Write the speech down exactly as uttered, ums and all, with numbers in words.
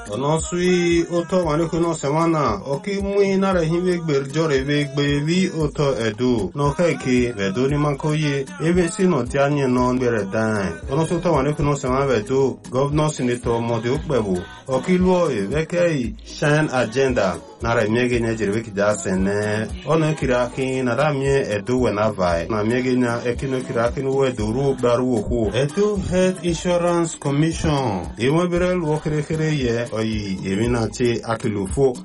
ono sui oto wani kuno semana oki mui na rehiwe gberjore we gbevi oto edu no keke vedo ni mankoye ebe si no tianye no gbere dan ono so to wani kuno semana vedo governor senator mode okpebu oki luo e vekei shine agenda na remege nya jirwe kida sene ono kiraki na ramie edu wena vai na mege nya ekino kiraki no wedo ru baru oku edu health insurance commission e won bere lo kere kere ye oyi emi na ti akilufo